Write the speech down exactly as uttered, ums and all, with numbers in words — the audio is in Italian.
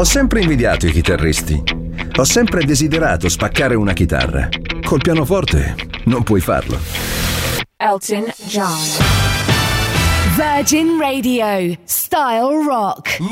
Ho sempre invidiato i chitarristi. Ho sempre desiderato spaccare una chitarra. Col pianoforte non puoi farlo. Elton John. Virgin Radio. Style Rock.